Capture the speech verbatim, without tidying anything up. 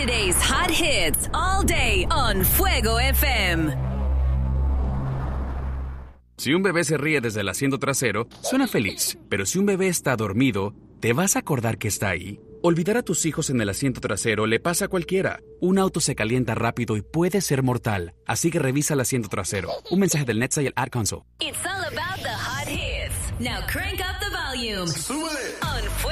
Today's hot hits all day on Fuego F M. Si un bebé se ríe desde el asiento trasero, suena feliz. Pero si un bebé está dormido, ¿te vas a acordar que está ahí? Olvidar a tus hijos en el asiento trasero le pasa a cualquiera. Un auto se calienta rápido y puede ser mortal. Así que revisa el asiento trasero. Un mensaje del Netza y el Ad Console. It's all about the hot hits. Now crank up the volume. ¡Súbele!